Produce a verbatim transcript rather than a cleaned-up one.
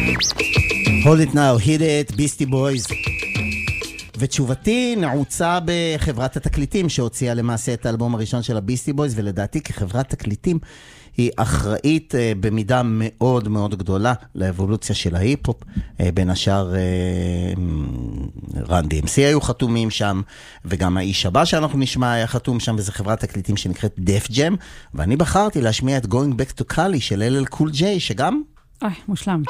Hold it now, hit it, ביסטי בויז. ותשובתי נעוצה בחברת התקליטים שהוציאה למעשה את האלבום הראשון של הביסטי בויז, ולדעתי כחברת תקליטים היא אחראית במידה מאוד מאוד גדולה לאבולוציה של ההיפ-הופ. בין השאר רן די אם סי היו חתומים שם, וגם האיש הבא שאנחנו נשמע היה חתום שם, וזה חברת תקליטים שנקראת דף ג'ם, ואני בחרתי להשמיע את Going Back to Cali של אל אל Cool J, שגם אוי, מושלם.